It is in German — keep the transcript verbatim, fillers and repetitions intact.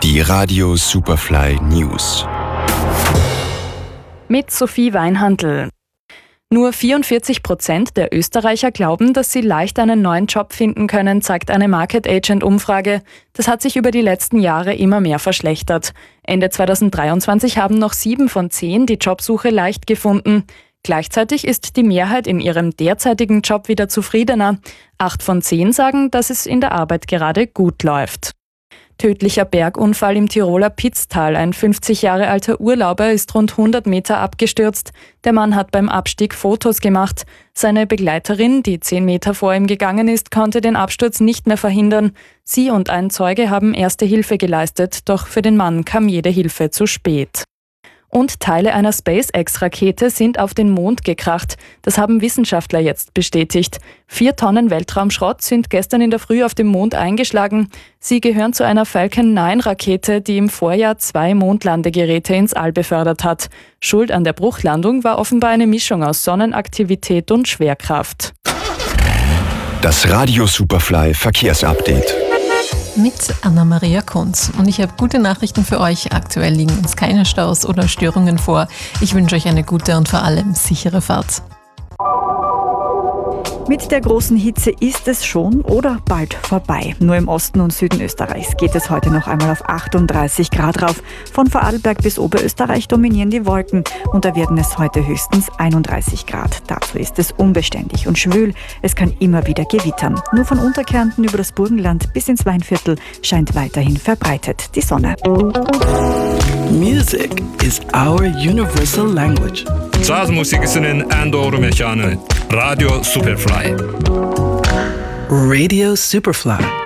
Die Radio Superfly News. Mit Sophie Weinhandl. Nur vierundvierzig Prozent der Österreicher glauben, dass sie leicht einen neuen Job finden können, zeigt eine Market Agent-Umfrage. Das hat sich über die letzten Jahre immer mehr verschlechtert. Ende zweitausenddreiundzwanzig haben noch sieben von zehn die Jobsuche leicht gefunden. Gleichzeitig ist die Mehrheit in ihrem derzeitigen Job wieder zufriedener. Acht von zehn sagen, dass es in der Arbeit gerade gut läuft. Tödlicher Bergunfall im Tiroler Pitztal. Ein fünfzig Jahre alter Urlauber ist rund hundert Meter abgestürzt. Der Mann hat beim Abstieg Fotos gemacht. Seine Begleiterin, die zehn Meter vor ihm gegangen ist, konnte den Absturz nicht mehr verhindern. Sie und ein Zeuge haben erste Hilfe geleistet, doch für den Mann kam jede Hilfe zu spät. Und Teile einer SpaceX-Rakete sind auf den Mond gekracht. Das haben Wissenschaftler jetzt bestätigt. Vier Tonnen Weltraumschrott sind gestern in der Früh auf dem Mond eingeschlagen. Sie gehören zu einer Falcon neun Rakete, die im Vorjahr zwei Mondlandegeräte ins All befördert hat. Schuld an der Bruchlandung war offenbar eine Mischung aus Sonnenaktivität und Schwerkraft. Das Radio Superfly Verkehrsupdate. Mit Anna-Maria Kunz. Und ich habe gute Nachrichten für euch. Aktuell liegen uns keine Staus oder Störungen vor. Ich wünsche euch eine gute und vor allem sichere Fahrt. Mit der großen Hitze ist es schon oder bald vorbei. Nur im Osten und Süden Österreichs geht es heute noch einmal auf achtunddreißig Grad rauf. Von Vorarlberg bis Oberösterreich dominieren die Wolken und da werden es heute höchstens einunddreißig Grad. Dazu ist es unbeständig und schwül. Es kann immer wieder gewittern. Nur von Unterkärnten über das Burgenland bis ins Weinviertel scheint weiterhin verbreitet die Sonne. Music is our universal language. Caz musikisinin en doğru mekanı Radio Superfly. Radio Superfly.